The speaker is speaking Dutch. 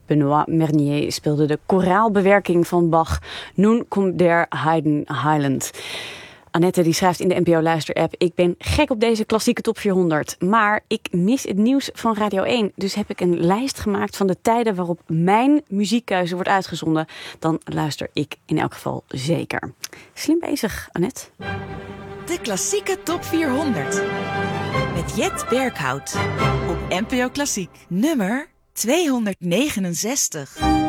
Benoît Mernier speelde de koraalbewerking van Bach. Nun kommt der Heidenheiland. Annette die schrijft in de NPO Luister-app: ik ben gek op deze klassieke top 400. Maar ik mis het nieuws van Radio 1. Dus heb ik een lijst gemaakt van de tijden waarop mijn muziekkeuze wordt uitgezonden. Dan luister ik in elk geval zeker. Slim bezig, Annette. De klassieke top 400. Met Jet Berghout. Op NPO Klassiek. Nummer 269.